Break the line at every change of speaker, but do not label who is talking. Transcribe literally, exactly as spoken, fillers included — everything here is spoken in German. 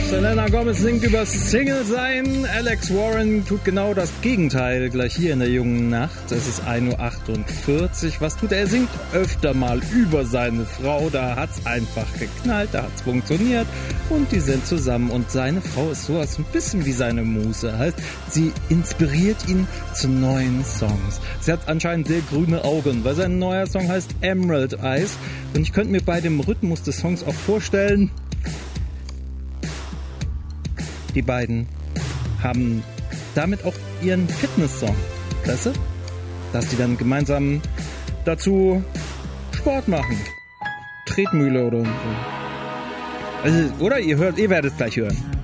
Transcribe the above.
Selena Gomez singt über Single sein. Alex Warren tut genau das Gegenteil gleich hier in der jungen Nacht. Es ist ein Uhr achtundvierzig. Was tut er? Er singt öfter mal über seine Frau. Da hat's einfach geknallt, da hat's funktioniert. Und die sind zusammen. Und seine Frau ist sowas ein bisschen wie seine Muse. Heißt, sie inspiriert ihn zu neuen Songs. Sie hat anscheinend sehr grüne Augen, weil sein neuer Song heißt Emerald Eyes. Und ich könnte mir bei dem Rhythmus des Songs auch vorstellen, die beiden haben damit auch ihren Fitness-Song, weißt du? Dass die dann gemeinsam dazu Sport machen. Tretmühle oder so. Also, oder? Ihr hört, ihr werdet es gleich hören.